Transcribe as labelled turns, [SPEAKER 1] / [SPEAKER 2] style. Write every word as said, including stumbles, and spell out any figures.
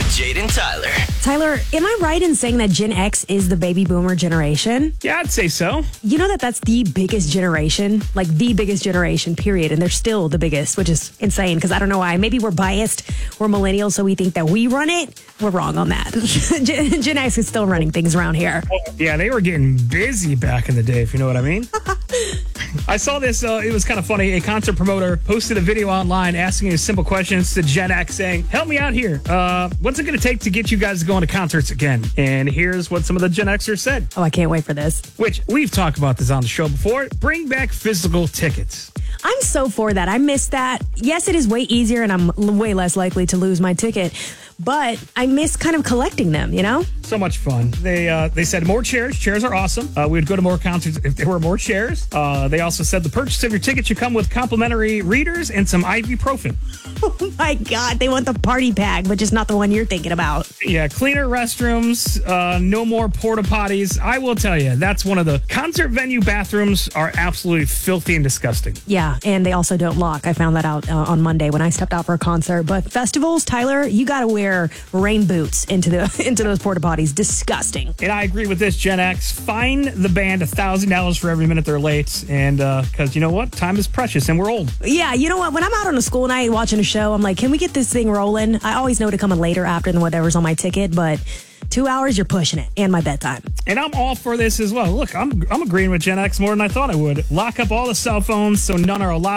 [SPEAKER 1] Jade and Tyler.
[SPEAKER 2] Tyler, am I right in saying that Gen X is the baby boomer generation?
[SPEAKER 3] Yeah, I'd say so.
[SPEAKER 2] You know that that's the biggest generation, like the biggest generation, period. And they're still the biggest, which is insane because I don't know why. Maybe we're biased. We're millennials, so we think that we run it. We're wrong on that. Gen, Gen X is still running things around here.
[SPEAKER 3] Yeah, they were getting busy back in the day, if you know what I mean. I saw this. Uh, it was kind of funny. A concert promoter posted a video online asking a simple questions to Gen X saying, help me out here. Uh, what's it going to take to get you guys going to concerts again? And here's what some of the Gen Xers said.
[SPEAKER 2] Oh, I can't wait for this.
[SPEAKER 3] Which we've talked about this on the show before. Bring back physical tickets.
[SPEAKER 2] I'm so for that. I miss that. Yes, it is way easier and I'm way less likely to lose my ticket. But I miss kind of collecting them, you know?
[SPEAKER 3] So much fun. They uh, they said more chairs. Chairs are awesome. Uh, we would go to more concerts if there were more chairs. Uh, they also said the purchase of your ticket should come with complimentary readers and some ibuprofen.
[SPEAKER 2] Oh my God, they want the party pack, but just not the one you're thinking about.
[SPEAKER 3] Yeah, cleaner restrooms, uh, no more porta potties. I will tell you, that's one of the concert venue bathrooms are absolutely filthy and disgusting.
[SPEAKER 2] Yeah, and they also don't lock. I found that out uh, on Monday when I stepped out for a concert. But festivals, Tyler, you got to wear rain boots into the into those porta potties. Disgusting.
[SPEAKER 3] And I agree with this, Gen X. Fine the band one thousand dollars for every minute they're late. And because uh, you know what? Time is precious and we're old.
[SPEAKER 2] Yeah, you know what? When I'm out on a school night watching a show, I'm like, can we get this thing rolling? I always know to come in later after than whatever's on my ticket, but two hours, you're pushing it. And my bedtime.
[SPEAKER 3] And I'm all for this as well. Look, I'm, I'm agreeing with Gen X more than I thought I would. Lock up all the cell phones so none are allowed.